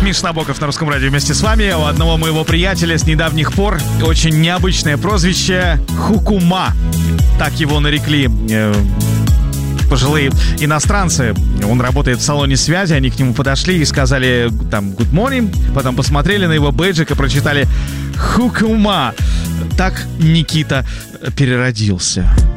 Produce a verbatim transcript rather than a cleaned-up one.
Миш Набоков на Русском радио вместе с вами. У одного моего приятеля с недавних пор очень необычное прозвище Хукума. Так его нарекли э, пожилые иностранцы. Он работает в салоне связи, они к нему подошли и сказали там «Good morning», потом посмотрели на его бейджик и прочитали «Хукума». Так Никита переродился.